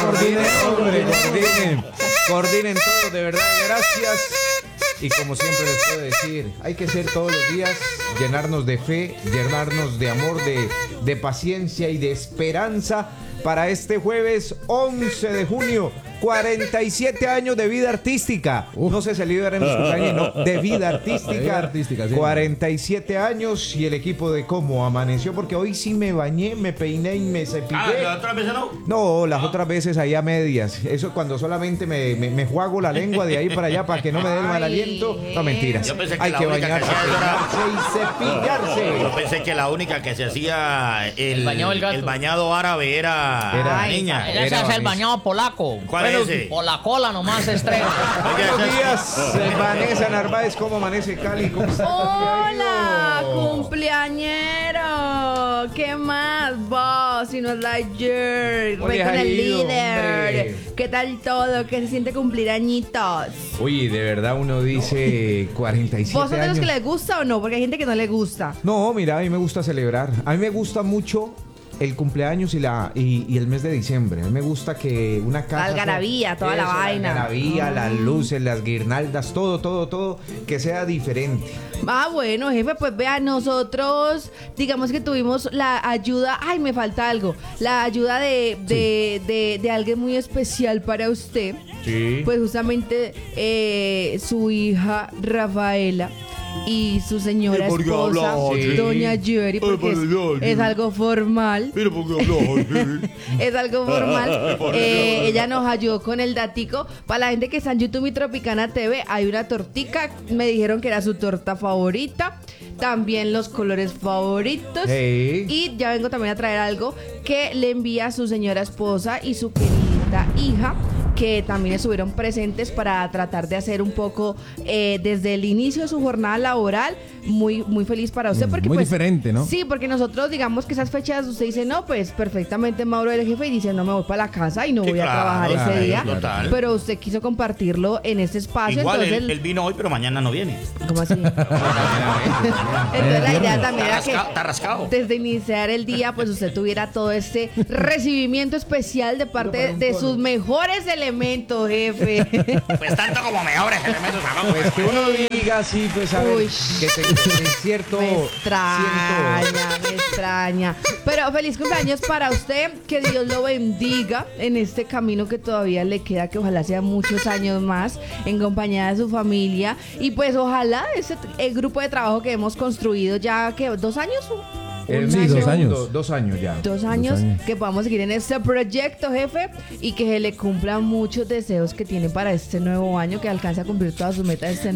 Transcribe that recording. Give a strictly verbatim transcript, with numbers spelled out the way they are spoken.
coordinen, hombre, coordinen. Coordinen todo, de verdad, gracias. Y como siempre les puedo decir, hay que ser todos los días, llenarnos de fe, llenarnos de amor, de, de paciencia y de esperanza para este jueves once de junio. cuarenta y siete años de vida artística. Uf. No se celebran en los cumpleaños, no, de vida artística. De vida artística, sí. cuarenta y siete años y el equipo de cómo amaneció, porque hoy sí me bañé, me peiné y me cepillé. Ah, ¿las otras veces no? No, las ah. otras veces ahí a medias. Eso cuando solamente me, me, me juego la lengua de ahí para allá para que no me dé el mal aliento. No, mentiras. Yo pensé que hay la que única bañarse, que bañarse y cepillarse. Yo pensé que la única que se hacía el, el, bañado, el, el bañado árabe era, era la niña. Ella se hace el bañado polaco. ¿Cuál es ese? Por la cola nomás se estrena. Buenos días, Vanessa Narváez, ¿cómo amanece Cali? ¿Cómo está? Hola, cumpleañero. ¿Qué más vos? Si no es la ayer. Rey con el líder. Hombre. ¿Qué tal todo? ¿Qué se siente cumplir añitos? Oye, de verdad uno dice cuarenta y siete ¿Vos sos de los años. que les gusta o no? Porque hay gente que no le gusta. No, mira, a mí me gusta celebrar. A mí me gusta mucho el cumpleaños y la y, y el mes de diciembre. A mí me gusta que una casa... La algarabía, toda eso, la vaina. La algarabía, Ah. las luces, las guirnaldas, todo, todo, todo, que sea diferente. Ah, bueno, jefe, pues vea, nosotros, digamos que tuvimos la ayuda, ay, me falta algo, la ayuda de, de, sí. de, de, de alguien muy especial para usted. Sí. Pues justamente eh, su hija Rafaela y su señora esposa, sí. doña Jerry, porque es, es algo formal. Es algo formal. Eh, ella nos ayudó con el datico. Para la gente que está en YouTube y Tropicana T V, hay una tortica. Me dijeron que era su torta favorita. También los colores favoritos. Hey. Y ya vengo también a traer algo que le envía a su señora esposa y su querida hija, que también estuvieron presentes para tratar de hacer un poco eh, desde el inicio de su jornada laboral muy muy feliz para usted, porque muy pues, diferente, ¿no? Sí, porque nosotros digamos que esas fechas usted dice, no, pues perfectamente Mauro el jefe y dice, no me voy para la casa y no sí, voy claro, a trabajar claro, ese día, total. Pero usted quiso compartirlo en este espacio. Igual entonces él, él vino hoy, pero mañana no viene. ¿Cómo así? Entonces la idea también era que está rascado. Desde iniciar el día pues usted tuviera todo este recibimiento especial de parte de sus mejores elementos, jefe. Pues tanto como mejores elementos. Pues que uno diga así, pues a ver, que te, es cierto. Me extraña, siento... me extraña. Pero feliz cumpleaños para usted, que Dios lo bendiga en este camino que todavía le queda, que ojalá sea muchos años más en compañía de su familia. Y pues ojalá ese el grupo de trabajo que hemos construido ya, que dos años. Eh, sí, dos años. Do, dos años ya. Dos años, dos años que podamos seguir en este proyecto, jefe, y que se le cumplan muchos deseos que tiene para este nuevo año, que alcance a cumplir todas sus metas este